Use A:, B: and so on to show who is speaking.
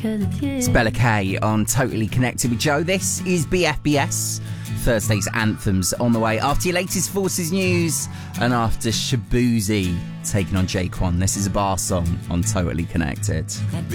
A: It's Bella K on Totally Connected with Joe. This is BFBS. Thursday's anthems on the way. After your latest Forces news and after Shabuzi taking on Jaquan, this is a bar song on Totally Connected.